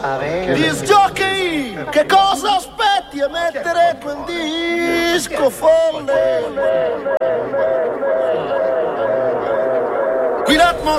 Disc jockey, che cosa aspetti a mettere quel disco folle?